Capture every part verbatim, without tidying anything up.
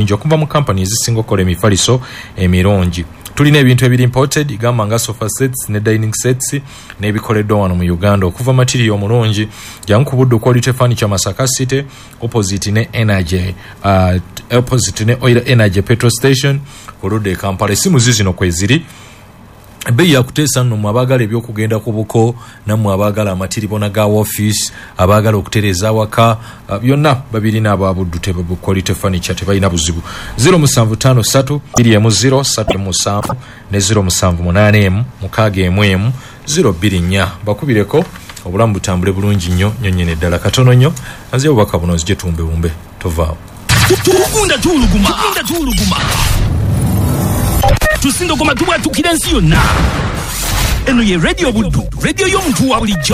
okuva mu company ezisinga okukola emifaliso emirungi. Tulina ebintu ebiri imported gamba nga sofa sets ne dining sets n'ebikoleddwa wano mu Uganda okuva material omulungi. Jangu ku Buddu Quality Furniture Masaka City opposite ne Energy uh, opposite ne Oil Energy petrol station oludde Kampala. Esimu zizino kweziri bei ya kutesa nno mwabagala ebyokugenda ku buko namwe abagala amatiribona ga office abagala okutereza waka uh, byonna babiri n'aba Buddu Tebe Quality Furniture tebayina buzibu. zero seven five three biri mu zero three seven ne zero seven eight eight mukage emu zero two four bakubireko obulamu butambule bulungi nnyo nyonyene ddala katono nnyo anze obaka buno zije tumbe bumbe tovaawo tukunda tuluguma tukunda tuluguma tusindo koma tubwa tukirensi yonna eno ye Radio Buddu radio y'omuntu wa bulijjo.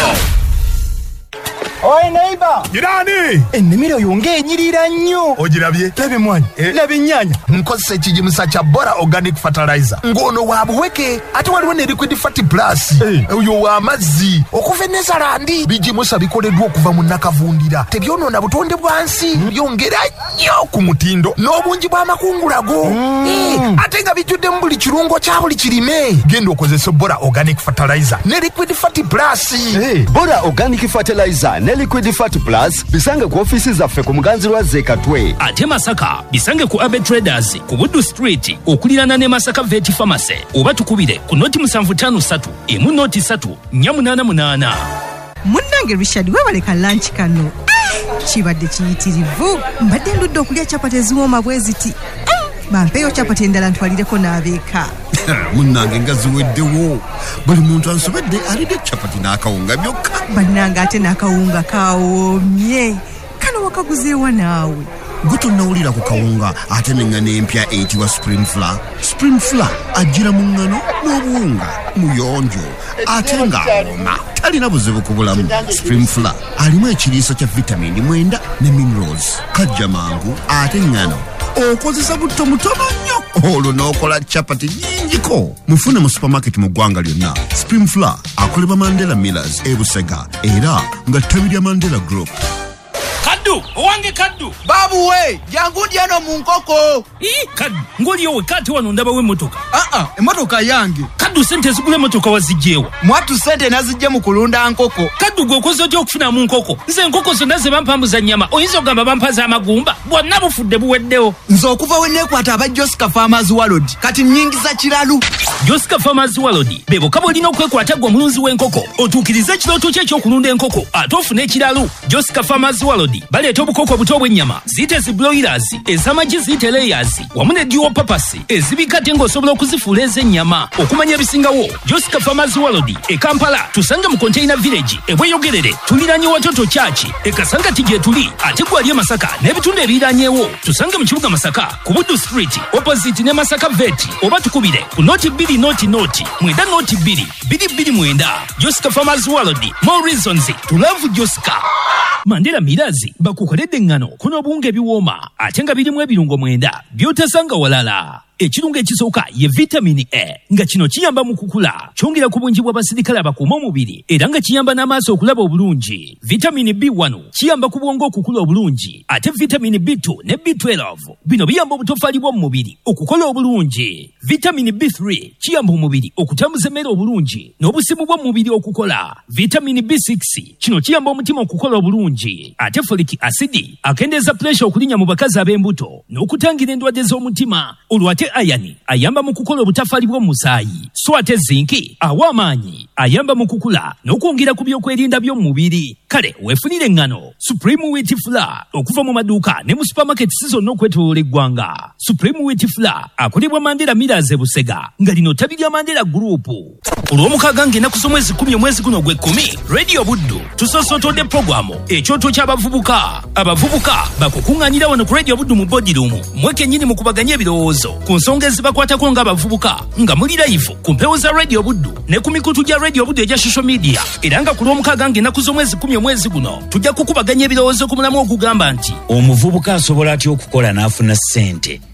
Oi neighbor. Jirani. Ennimiro yonge enyirira nnyo. Ogirabye? Labe mwanya. Eh? Labe nnyanya. Nkozesa ekigimusa kya Bora Organic Fertilizer. Ngono wa buweke ate waliwo ne Liquid Fat Plus. Eh. Oyo wa mazzi. Okuva Nezalandi bigimusa bikoleddwa okuva mu nakavundira. Tebyonoona butonde bwansi. Mm. Byongera nnyo ku mutindo n'obungi bw'amakungulago. Mm. Eh, ate nga bijjudde mu buli kirungo kya buli kirime. Genda okozesa Bora Organic Fertilizer ne Liquid Fat Plus. Eh, Bora Organic Fertilizer ne Liquid Fat Plus bisange ku offices zaffe ku Muganzirwa Zekatwe. Ate Masaka bisange ku Abe Traders ku Buddu Street okulirana ne Masaka Vet Pharmacy oba tukubire ku noti musanvu ttaano ssatu emu noti ssatu nnya munaana munaana. Munnange Richard webaleka lunch kano kibadde kiyitirivu mbadde ndudde okulya chapati eziwooma bwe ziti bampeyo chapati endala ntwalireko n'abeeka. Munnange nga ziweddewo buli muntu ansobedde alidde chapati n'akawunga byokka. Bannange ate n'akawunga kawoomye kano wakaguzeewa naawe. Gwe tonnawulira ku kawunga ate n'engano empya eyitibwa Spring Flour. Spring Flour ajjira mu ngano n'obuwunga muyonjo ate ng'awooma talina buzibu ku bulamu. Spring Flour alimu ekiriiso kya vitamini mwenda ne minerals kajja mangu ate ngano okozesa butto mutono nnyo olwo n'okola chapati nnyingiko. Mufune mu supermarket mu ggwanga lyonna. Spring Flour akolebwa Mandela Millers e Busega era nga ttabi lya Mandela Group. Kaddu owange Kaddu Babu we jangu ndiano mu nkoko. ii Kaddu ng'oliyo wekati wano ndabawo emmotoka. Ah ah emmotoka yange. Kaddu sente zigula emmotoka wazigyeewa. Mwatu sente nazijje mu kulunda nkoko. Kaddu gwe okoze otya okufuna mu nkoko? Nze enkoko zonna ze bampambuza nnyama oyinza ogamba bampaza amagumba bwonna bufudde buweddewo. Nze okuva we neekwata aba Josika Farmers World kati nnyingiza kiralu. Josika Farmers World be bokka bw'olina okwekwata gwe omulunzi w'enkoko otuukirize ekirooto kye eky'okulunda enkoko ate ofune ekiralu. Josika Farmers World baleeta obukoko obuto bw'ennyama ziyite zi broilers ez'amagi ziyite layers wamu ne dual purpose ezibika ate ng'osobola okuzifuula ez'ennyama. Okumanya ebisingawo Josika Farmers World e Kampala tusanga mu Container Village e Bweyogerere tuliranye Watoto Church e Kasangati gye tuli ate gwali e Masaka n'ebitundu ebiranyeewo tusanga mu kibuga Masaka ku Buddu Street opposite ne Masaka Vet oba tukubire ku noti bbiri noti noti mwenda noti bbiri bbiri bbiri mwenda. Josika Farmers World more reasons to love Josika. Mandela Millers bakukoledde engano kuno obuwunga ebiwooma ate nga birimu ebirungo mwenda by'otasanga walala. Ekirungo ekisooka ye vitamini A nga kino kiyamba mu kukula kyongera ku bungi bw'abasirikale abakuuma omubiri era nga kiyamba n'amaaso okulaba obulungi. Vitamini B one kiyamba ku bwongo okukula obulungi ate vitamini B two ne B twelve bino biyamba obutofaali bw'omu mubiri okukola obulungi. Vitamini B three kiyamba omubiri okutambuza emmere obulungi n'obusimu bw'omu mubiri okukola. Vitamini B six kino kiyamba omutima okukola obulungi ate folic acid akendeeza pressure okulinnya mu bakazi ab'embuto n'okutangira endwadde z'omutima. Olwo ate ayani ayamba mu kukola obutafaali bw'omusaayi so ate zinki awa amaanyi ayamba mu kukula n'okwongera ku byokwerinda by'omu mubiri. Kale weefunire engano Supreme Wheat Flour okuva mu maduuka ne mu supermarket zonna okwetooloola eggwanga. Supreme Wheat Flour akolebwa Mandela Millers e Busega nga lino ttabi lya Mandela Group. Olw'omukaaga ng'ennaku z'omwezi kkumi omwezi guno gwe kkumi Radio Buddu tusosootodde puroguramu ekyoto ky'abavubuka. Abavubuka bakukuŋŋaanira wano ku Radio Buddu mu bodirumu mwekennyini mu kubaganya ebirowoozo ku nsonga ezibakwatako ng'abavubuka nga muli live ku mpewo za Radio Buddu ne ku mikutu gya Radio Buddu egya social media era nga ku lw'omukaaga ng'ennaku z'omwezi kkumi omwezi guno tujja kukubaganya ebirowoozo ku mulamu ogugamba nti omuvubuka asobola atya okukola n'afuna ssente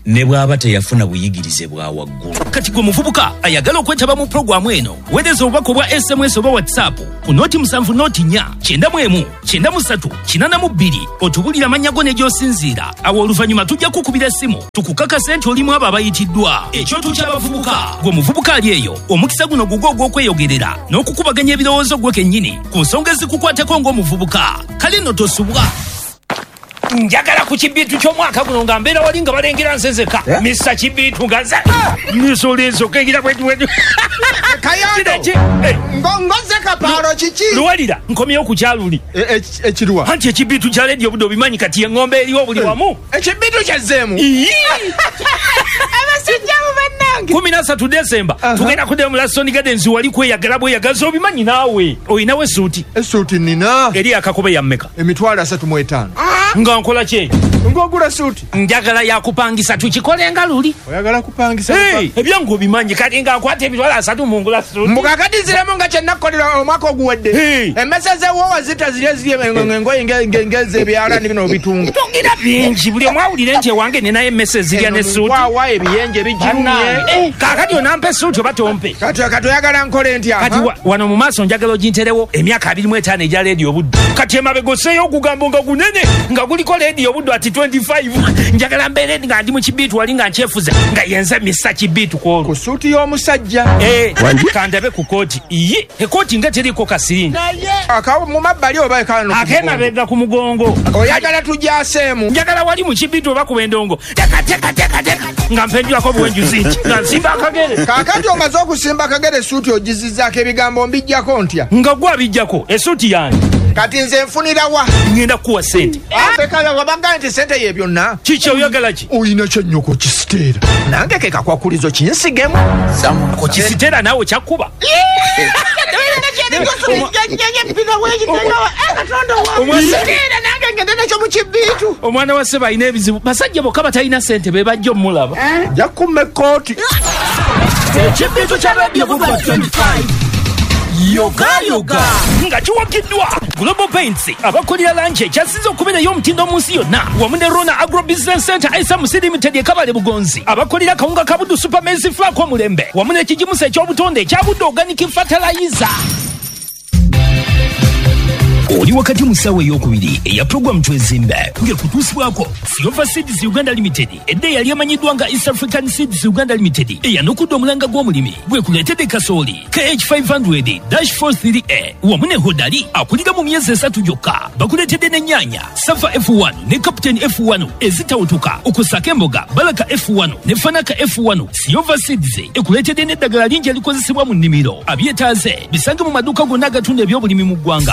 ne bw'aba teyafuna buyigirize bwa waggulu. Kati gwe muvubuka ayagala okwetaba mu pulogulaamu eno weereza obubaka obwa S M S oba WhatsApp ku nooti musanvu nooti nnya kyenda mu emu kyenda mu ssatu kinaana mu bbiri otubulira amannya go ne gy'osinziira. Awo oluvannyuma tujja kukubira essimu tukukakase nti olimu abo abayitiddwa. Ekyoto ky'abavubuka gwe muvubuka ali eyo omukisa guno gugwo ogw'okweyogerera n'okukubaganya ebirowoozo gwe kennyini ku nsonga ezikukwatako ng'omuvubuka. Kale nno tosubwa. Njagala ku kibitu ky'omwaka guno nga mbeera wali nga balengera nsezeka yeah. Misa kibitu nga ze misolo ensoka egira bwetu bwetu Kayando ngongoze kaparo kiki luwalira nkomyewo ku kyaluli ekirwa anti ekibitu kya leedi obudde obimanyi kati engombe eriwo buli wamu ekibitu kyazeemu abasijjamu bannange kumi na ssatu Desemba tugenda kudda mu Lasoni Gardens wali kweyagala bweyagaza obimanyi naawe oyinawo essuuti essuuti nina eri akakobe ya mmeka emitwalo asatu mu etaano nga nkola ki ngogula suuti njagala yakupangisa tukikole nga luli oyagala kupangisa hey, ebyangu obimanyi kati nga nkwata emitwalo asatu mu ngula suuti mbukakati ziremu nga kyennakolera omwaka oguwedde hey. emmese zewoowa zita zirye zirye engoye ngez'ebyalani bino obitunga togira bingi buli omwawulire nti ewange nenayo emmese zirya ne suuti waawa ebiyenje bijirumye kakati onampa essuuti oba tompe kati kati oyagala nkole ntya kati wano mu maaso njagala oginterewo emyaka abiri mu etaano egya leedi obudde kati emabega osseeyo ogugambo nga gunene nga guliko leedi obudde ati twenty-five njagala mbeere nga ndi mu kibiitu wali nga nkyefuze nga yenze misa kibiitu kwolwo ku suuti y'omusajja kandabe ku kooti iye ekooti nga teriiko kasiringi akawo mu mabbali oba ekano akemabega ku mugongo oyagala tujjaseemu njagala wali mu kibiitu oba ku bwendongo tekatekateka nga mpenjwako buwenjuzi nti nga nsimba akagere kaakati omaze okusimba akagere suuti ogizizzaako ebigambo mbijjako ntya nga gwe abijjako essuuti yange kati nze nfunira wa ngenda kuwa sente tekala wabaga nti sente ye byonna kiki oyagala ki oyina kyennyoko kisiteera nange ke kakwakulizo kinsigemu ko kisiteera naawe kyakkuba omwana wa ssebe alina ebizibu basajja bokka batalina sente be bajja omulaba nja kumma ekkooti ekibiitu kya radio bugwa twenty-five yoga yoga nga kiwakiddwa Global Paints abakolera lanche ekyasinze okubeerayo omutindo mu nsi yonna wamu ne Rona Agro Business Center Isa Musi Limited ekabale Bugonzi abakolera kawunga kabudu Super Maize Flour Mulembe wamu n'ekijimusa eky'obutonde ekyabudde Organic Fertilizer. Oli wakati mu ssaawa ey'okubiri eya pulogulaamu twezimbe ng'ekutuusibwako Silver Seeds Uganda Limited edda eyali emanyiddwa nga East African Seeds Uganda Limited eyanukudde omulanga gw'omulimi bwekuleetedde kasooli K H five hundred dash four three A wamu ne Hodali akulira mu myezi esatu gyokka bakuleetedde n'ennyaanya Safa F one ne Captain F one ezitawutuka okusaako emboga Baraka F one ne Fanaka F one. Silver Seeds ekuleetedde n'eddagala lingi erikozesebwa mu nnimiro abyetaaze bisange mu maduuka gonna agatunda ebyobulimi mu ggwanga.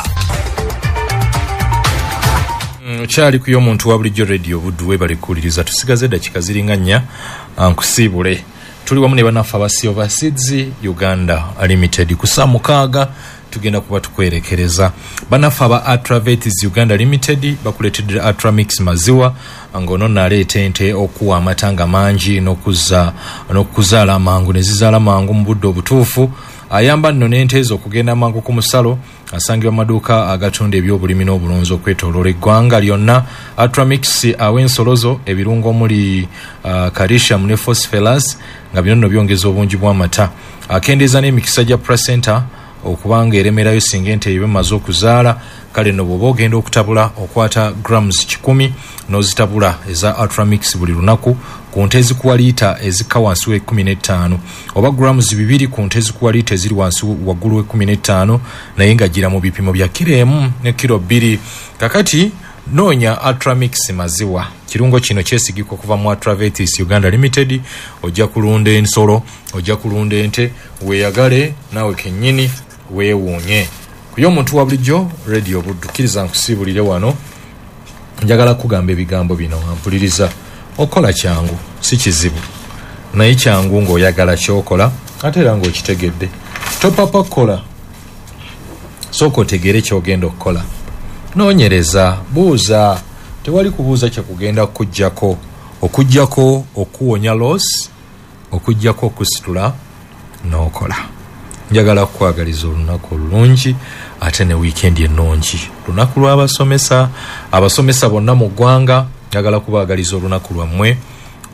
Kyali kuyo omuntu wa bulijjo radio buddu webale kuwuliriza tusigaze dakika ziringa nnya ankusiibule tuli wamu ne bannaffe aba Silver Seeds Uganda Limited ku saa mukaaga tugenda kuba tukwerekereza bannaffe aba Atravetis Uganda Limited bakuleetedde Atramix maziwa ngono naleeta ente okuwa amatanga mangi n'okuza n'okuzaala amangu ne zizaala mangu mu budde obutuufu ayamba nno n'ente ezo okugenda mangu ku musalo asangibwa maduuka agatunda ebyobulimi n'obulunzi okwetooloola eggwanga lyonna. Atramix aw'ensolozo ebirungo omuli uh, calcium ne phosphorus nga bino nno byongeza obungi bw'amata akendeeza n'emikisa gya placenta okubanga eremerayo singa ente ebe maze okuzaala kale nno bw'oba ogenda okutabula okwata grams kikumi n'ozitabula eza Atramix buli lunaku ku nte ezikuwa liita ezikka wansi we kumi n'ettaano oba grams bibiri ku nte ezikuwa liita eziri wansi waggulu we kumi n'ettaano naye nga gira mu bipimo bya kiro emu ne kiro bbiri. Kakati noonya Atramix maziwa kirungo kino kyesigika okuva mu Atravetis Uganda Limited ojja kulunda ensolo ojja kulunda ente weeyagale naawe kennyini weewuunye kuyo omuntu wa bulijjo radio buddukiriza nkusiibulire wano njagala kugamba ebigambo bino ampuliriza okola kyangu si kizibu naye kyangu ng'oyagala kyokola ate era ng'okitegedde topapa kukola sooka otegeere kyogenda okukola noonyereza buuza tewali kubuuza kyekugenda kukuggyako okuggyako okuwonya loss okuggyako okusitula n'okola. Njagala kukwagaliza olunaku olulungi ate ne weekend ennungi lunaku lw'abasomesa abasomesa bonna mu ggwanga njagala kubaagaliza olunaku lwammwe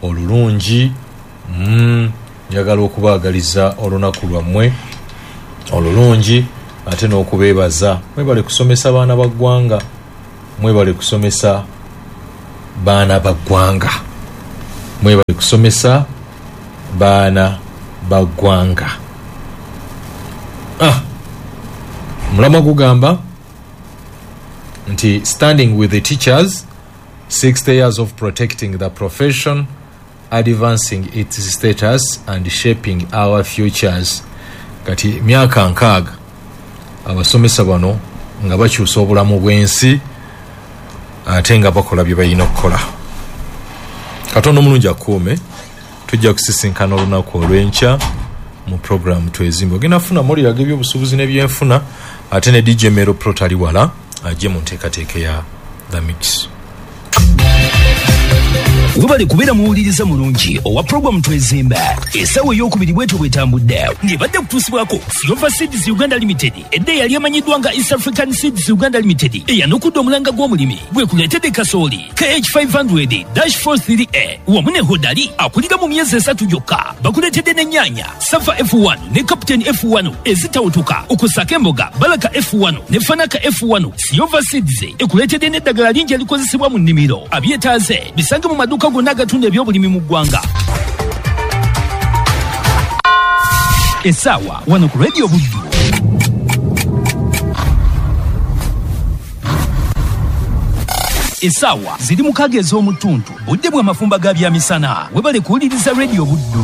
olulungi mm, njagala okubaagaliza olunaku lwammwe olulungi ate n'okubeebaza mwebale kusomesa baana ba ggwanga mwebale kusomesa baana ba ggwanga mwebale kusomesa baana ba ggwanga ah mulama gugamba nti standing with the teachers sixty years of protecting the profession, advancing its status and shaping our futures. Kati myaka nkaaga abasomesa bano nga bakyusa obulamu bw'ensi ate nga bakola bye balina okukola. Katonda omulungi akuume, tujja kusisinkana olunaku olw'enkya mu program Twezimbe. Ogenda funa mulira by'obusuubuzi n'ebyenfuna ate ne D J Mero Pro tali wala ajje mu nteekateeka ya The Mix. Webale kubeera muwuliriza mulungi owa program Twezimbe. Essaawa ey'okubiri bwetyo bwetambudde ng'ebadde kutuusibwako Silver Seeds Uganda Limited, edda eyali emanyiddwa nga East African Seeds Uganda Limited, eyanukudde omulanga gw'omulimi bwekuleetedde kasooli K H five hundred four three A wamu ne Hodali akulira mu myezi esatu gyokka. Bakuleetedde n'ennyaanya Safa F one ne Captain F one ezitawutuka, okusaka emboga Baraka F one ne Fanaka F one. Silver Seeds ekuleetedde n'eddagala lingi erikozesebwa mu nnimiro. Abyetaaze bisange mu maduuka gonna agatunda ebyobulimi mu ggwanga. Essaawa wano ku Radio Buddu. Essaawa ziri mukaaga ez'omutuntu, budde bwa mafumba ga byamisana. Webale kuwuliriza Radio Buddu.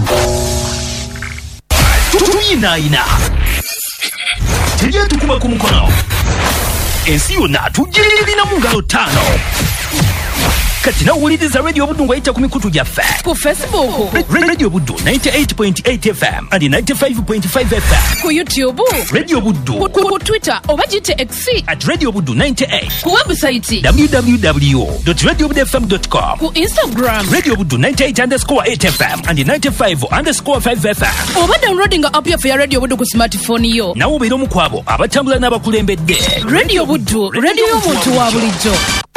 Tuyinaayina tujye tukuba ku mukono, ensi yonna tugirina mu ngalo ttaano. Kati nawuliriza Radio Buddu ng'ayita ku mikutu gyaffe ku Facebook Radio Buddu ninety-eight point eight F M and ninety-five point five F M, ku YouTube Radio Buddu, ku, ku Twitter oba gite X at Radio Buddu ninety-eight, ku website w w w dot radio buddu f m dot com, ku Instagram Radio Buddu ninety-eight underscore eight F M and ninety-five underscore five F M. oba downloading app yaffe ya Radio Buddu ku smartphone yo. Nawe obeera omu ku abo abatambula n'abakulembedde. Radio Buddu, radio y'omuntu wa bulijjo.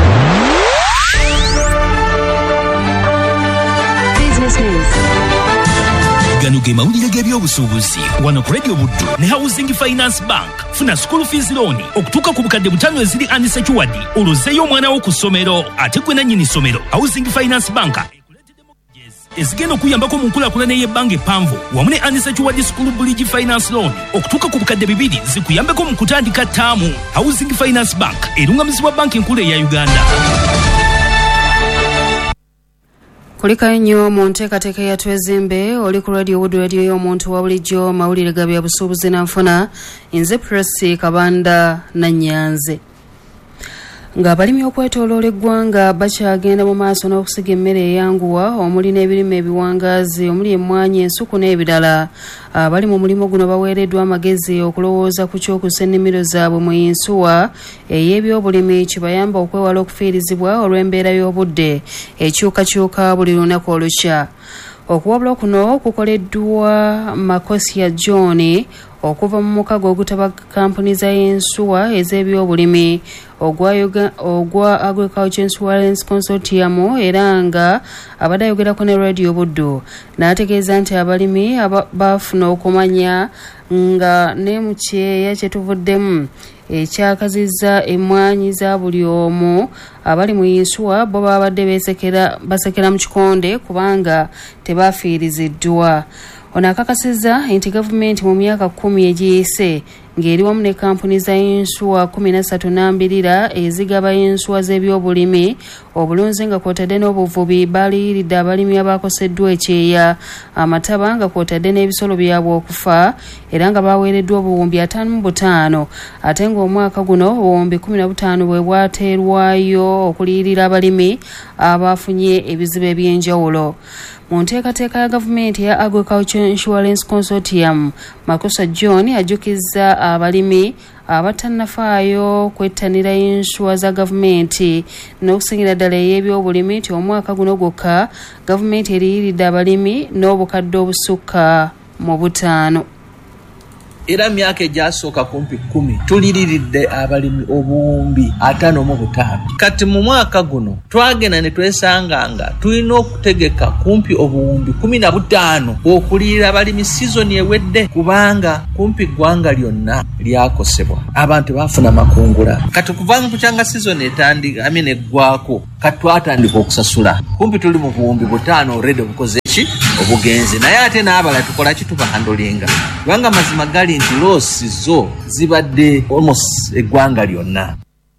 Gano ge mawulire g'ebyobusuubuzi wano ku Radio Buddu ne Housing Finance Bank. Funa school fees loan okutuuka ku bukadde butaano eziri unsecured, olozzeeyo omwana wo ku ssomero ate gwe nannyini ssomero. Housing Finance Bank ekuleetedde mortgages ezigenda okuyambako mu nkulaakulana y'ebbanga eppanvu wamu ne unsecured school bridge finance loan okutuuka ku bukadde bibiri zikuyambeko mu kutandika ttaamu. Housing Finance Bank erungamizibwa banka enkulu eya Uganda. Kulika nnyo mu nteekateeka ya Twezimbe, oli ku Radio Buddu, radio y'omuntu wa bulijjo, mawulire ga byabusuubuzi na nfuna. Nze Presi Kabanda Nannyanze. Ng'abalimi okwetooloola eggwanga bakyagenda mu maaso n'okusiga emmere eyanguwa omuli n'ebirime ebiwangaazi omuli emmwanyi, ensuku n'ebirala. Abali mu mulimu guno baweereddwa amagezi okulowooza ku ky'okussa ennimiro zaabwe mu yinsuwa ey'ebyobulimi kibayamba okwewala okufiirizibwa olw'embeera y'obudde ekyukakyuka buli lunaku olukya. Okuwabula kuno kukoleddwa Makosia John okuva mu mukago ogutaba kampuni za yensuwa ez'ebyobulimi ogwa, ogwa Agriculture Insurance Consortium, era nga abadde ayogerako ne Radio Buddu n'ategeeza nti abalimi bafuna okumanya nga ne mu kyeya kye tuvuddemu ekyakazizza emmwanyi za buli omu abali mu yinsuwa bo babadde besekera basekera mu kikonde kubanga tebafiiriziddwa. Ono akakasizza nti gavumenti mu myaka kkumi egiyise ng'eri wamu ne kampuni za yinsuwa kumi na ssatu n'ambirira ezigaba yinsuwa z'ebyobulimi obulunzi nga kwotadde n'obuvubi baliyiridde abalimi abakoseddwa ekyeya, amataba nga kwotadde n'ebisolo byabwe okufa, era nga baweereddwa obuwumbi ataano mu butaano, ate ng'omwaka guno obuwumbi kumi na butaano bwe bwateerwayo okuliyirira abalimi abafunye ebizibu eby'enjawulo. Mu nteekateeka ya gavumenti ya Agriculture Insurance Consortium, Makosa John ajjukizza abalimi abatannafaayo kwettanira yinsuwa za gavumenti n'okusingira ddala ey'ebyobulimi nti omwaka guno gwokka gavumenti eriyiridde abalimi n'obukadde obusukka mu butaano. era myaka egyasooka kumpi kumi tuliriridde abalimi obuwumbi ataano mu butaano. Kati mu mwaka guno twagenda ne twesanganga tulina okutegeka kumpi obuwumbi kumi na butaano okulirira abalimi sizoni ewedde, kubanga kumpi ggwanga lyonna lyakosebwa, abantu baafuna makungula. Kati kuvanga kukyanga sizoni etandika amine eggwako kati twatandika okusasula kumpi tuli mu buwumbi butaano already obukoze ki obugenzi, naye ate n'abala tukola kitubahandolinga kubanga mazima gali nti loosi zo zibadde almost eggwanga lyonna.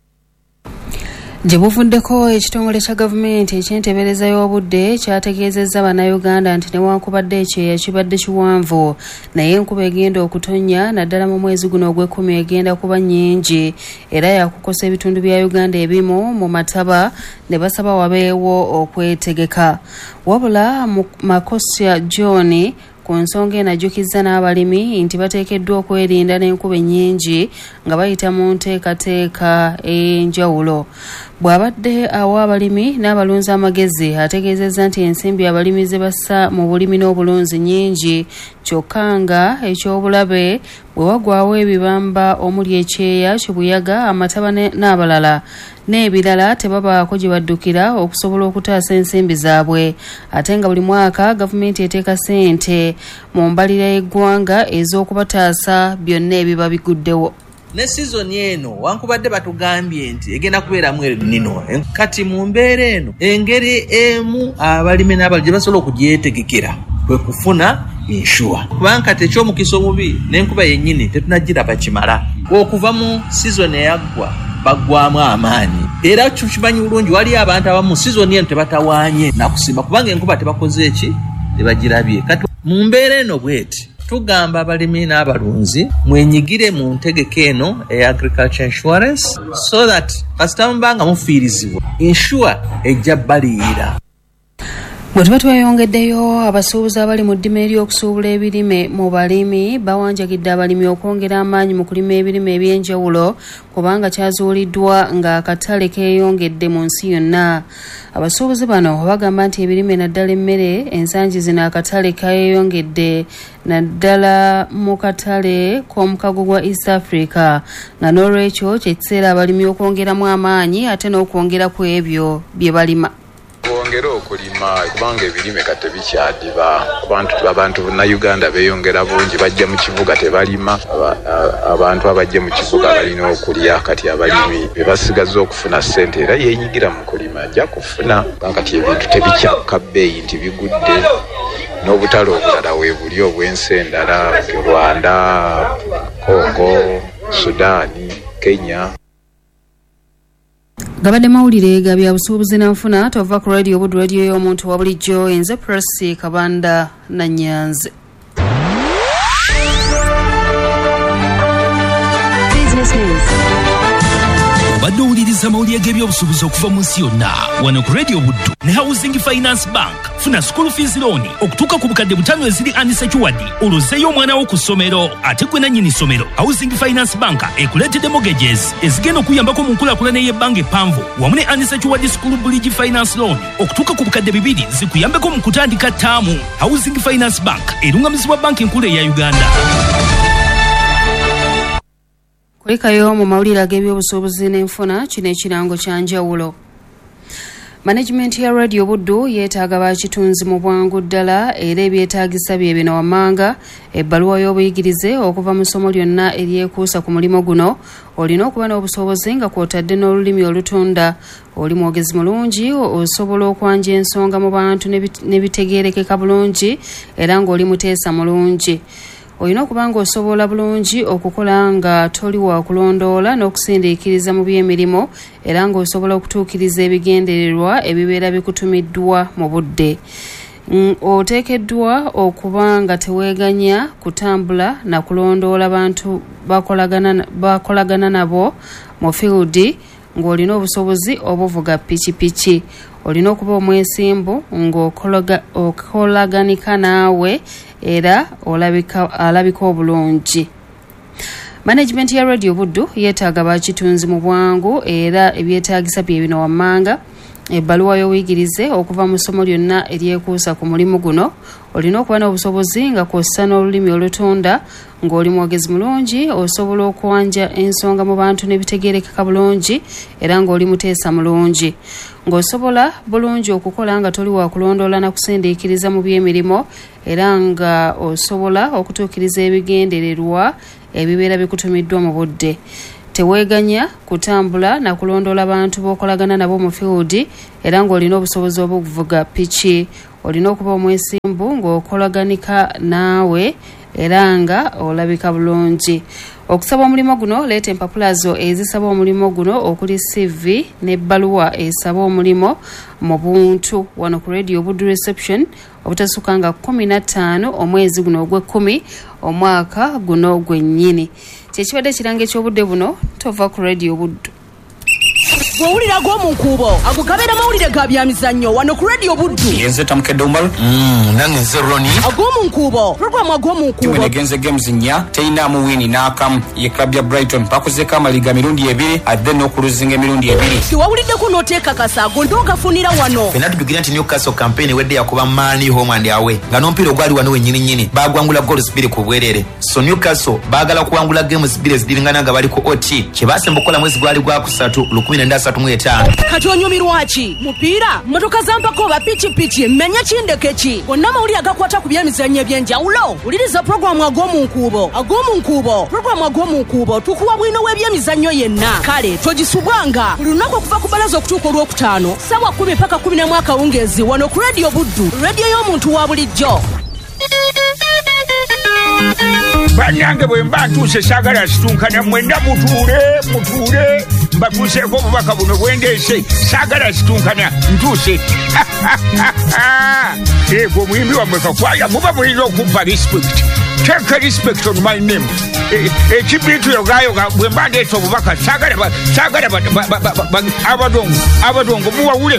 Gye buvuddeko ekitongole kya gavumenti ekyentebereza y'obudde kyategeezezza bannayuganda nti newankubadde ekyeya kibadde kiwanvu naye enkuba egenda okutonnya naddala mu mwezi guno ogw'ekkumi egenda kuba nnyingi era yakukosa ebitundu bya Uganda ebimu mu mataba ne basaba wabeewo okwetegeka. Wabula Makosya John ku nsonga enajjukizza n'abalimi nti bateekeddwa okwerinda n'enkuba ennyingi nga bayita mu nteekateeka ey'enjawulo. Bw'abadde awa abalimi n'abalunzi amagezi ategeezezza nti ensimbi abalimi ze bassa mu bulimi n'obulunzi nnyingi kyokka nga eky'obulabe bwe wagwawo ebibamba omuli ekyeya kibuyaga amataba n'abalala n'ebirala tebabaako gye baddukira okusobola okutaasa ensimbi zaabwe, ate nga buli mwaka gavumenti eteeka ssente mu mbalira y'eggwanga ez'okubataasa byonna ebiba biguddewo. Ne sizoni eno wankubadde batugambye nti egenda kubeeramu ennino, kati mu mbeera eno engeri emu abalimi n'abalimi gye basobola okugyetegekera kwe kufuna inshuwa, kubanga kati ekyomukisa omubi n'enkuba yennyini tetunagiraba kimala. Okuva mu sizoni eyaggwa bagwamu amaanyi era kimanyi bulungi wali abantu abamu sizoni eno tebatawaanye nakusimba kubanga enkuba tebakoze eki tebagirabye. Kati mu mbeera eno bweti tugamba abalimi n'abalunzi mwenyigire mu ntegeka eno e agriculture insurance so that kasita mubanga mufiirizibwa insure ejja bbaliyira. Bwe tuba tweyongeddeyo abasuubuzi abali mu ddima ery'okusuubula ebirime mu balimi bawanjagidde abalimi okwongera amaanyi mu kulima ebirime eby'enjawulo kubanga kyazuuliddwa nga akatale keeyongedde mu nsi yonna. Abasuubuzi bano bagamba nti ebirime naddala emmere ensangi zino akatale keeyongedde naddala mu katale k'omukago gwa East Africa nga n'olwekyo kye kiseera abalimi okwongeramu amaanyi ate n'okwongera ku ebyo bye balima. Kwongera okulima kubanga ebirime kati bikyadiba abantu abantu bannayuganda beeyongera bungi bajja mu kibuga tebalima, abantu abajja mu kibuga balina okulya, kati abalimi be basigaza okufuna ssente era yeenyigira mu kulima ajja kufuna kubanga kati ebintu tebikyaka bbeeyi nti bigudde n'obutale obulala weebuli obw'ensi endala Rwanda, Congo, Sudaani, Kenya. Gabadde mawulire ga bya busuubuzi n'enfuna tova ku radio Buddu radio y'omuntu wa bulijjo enze Presi Kabanda na Nyanze. Business news. Obadde owuliriza amawulire g'ebyobusuubuzi okuva mu nsi yonna wano ku radio Buddu ne Housing Finance Bank. Funa school fees loan okutuuka ku bukadde butaano eziri unsecured olozzeeyo omwana wo ku ssomero ate gwe nannyini ssomero. Housing Finance Bank ekuleetedde mortgages ezigenda okuyambako mu nkulaakulana y'ebbanga eppanvu wamu ne unsecured school bridge finance loan okutuuka ku bukadde bibiri zikuyambeko mu kutandika ttaamu. Housing Finance Bank erungamizibwa banki enkulu eya Uganda. Kulikayo mu mawulire ag'ebyobusuubuzi n'enfuna kino ekirango kya njawulo. Management ya Radio Buddu yeetaaga bakitunzi mu bwangu ddala era ebyetaagisa bye bino wammanga ebbaluwa y'obuyigirize okuva mu ssomo lyonna eryekuusa ku mulimo guno olina okuba n'obusobozi nga kw'otadde n'olulimi olutunda oli mwogezi mulungi osobola okwanja ensonga mu bantu ne bitegeerekeka bulungi era ng'oli muteesa mulungi. Olina okuba ng'osobola bulungi okukola nga toli wa kulondoola n'okusindiikiriza mu by'emirimu era ng'osobola okutuukiriza ebigendererwa ebibeera bikutumiddwa mu budde. Oteekeddwa okuba nga teweeganya kutambula na kulondoola bantu bakolagana nabo mu fieldi ng'olina obusobozi obuvuga pikipiki. Olina okuba omwesimbu ng'okolaganika naawe era olabika alabika obulungi. Management ya Radio Buddu yeetaaga bakitunzi mu bwangu era ebyetaagisa bye bino wammanga ebbaluwa y'obuyigirize okuva mu ssomo lyonna eryekuusa ku mulimu guno olina okuba n'obusobozi nga kw'ossa n'olulimi olutonda ng'oli mwogezi mulungi osobola okuwanja ensonga mu bantu n'ebitegeerekeka bulungi era ng'oli muteesa mulungi ng'osobola bulungi okukola nga toli wa kulondoola na kusindiikiriza mu by'emirimu era nga osobola okutuukiriza ebigendererwa ebibeera bikutumiddwa mu budde. Teweeganya kutambula na kulondoola bantu b'okolagana nabo mu field era ng'olina obusobozi obw'okuvuga piki. Olina okuba omwesimbu ng'okolaganika naawe era nga olabika bulungi. Okusaba omulimu guno leeta empapula zo ezisaba omulimu guno okuli C V n'ebbaluwa esaba omulimu mu buntu wano ku Radio Buddu Reception obutasukka nga kumi na ttaano omwezi guno ogw'ekkumi omwaka guno gwennyini. Kyekibadde ekiranga eky'obudde buno tova ku Radio Buddu. Bw'owulira ag'omunkuubo ago gabeera mawulire ga byamizannyo wano ku Radio Buddu. Yenze tamukedde Umaru. nange nze Roni. Ag'omunkuubo programu ag'omunkuubo timu egenze games nnya teyinaamu wini n'akamu ye club ya Brighton pakuzeeko amaliga mirundi ebiri adde n'okuluzinga emirundi ebiri. Tiwawuliddeko n'oteekakasa ago ndoogafunira wano. Fena tutugira nti Newcastle campaign ewedde yakuba Mani home and away nga n'omupiira ogwali wano wennyini nnyini baagwangula goals bbiri ku bwerere. So Newcastle baagala kuwangula games bbiri ezidiringana nga bali ku O T kye baasemba okukola mwezi gwali gwa kusatu lukumi nenda asatu mu etaano. Kati onyumirwa ki? Mupiira, mmotoka za mpaka oba pikipiki, mmenya kindeke ki? Gonna amawulire agakwata ku byemizannyo eby'enjawulo. Wuliriza programu ag'omunkuubo. Ag'omunkuubo, programu ag'omunkuubo tukuwa bwino w'ebyemizannyo yenna. Kale togisubwanga buli lunaku okuva ku balaza okutuuka olwokutaano ssaawa kumi paka kumi n'emu akawungeezi wano ku Radio Buddu, radio y'omuntu wa bulijjo. Bannange bwe mba ntuuse saagala situnkana mwenda mutuule mutuule mbatuuseeko obubaka buno bwendeese saagala situnkana ntuuse ego omuyimbi wammwe Kakwaya muba mulina okubba respect. Take a respect on my name. Ekibitu yogayoga bwe mba ndeeta obubaka saagala saagala abadongo abadongo muwawule